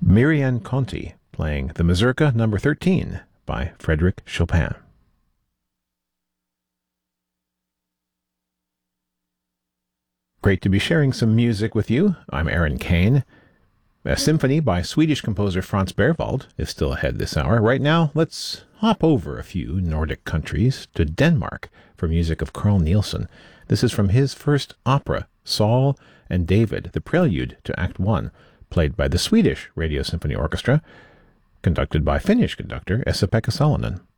Miriam Conti playing the Mazurka No. 13 by Frédéric Chopin. Great to be sharing some music with you. I'm Aaron Kane. A symphony by Swedish composer Franz Berwald is still ahead this hour. Right now, let's hop over a few Nordic countries to Denmark for music of Carl Nielsen. This is from his first opera, Saul and David, the prelude to Act 1, played by the Swedish Radio Symphony Orchestra, conducted by Finnish conductor Esa-Pekka Salonen.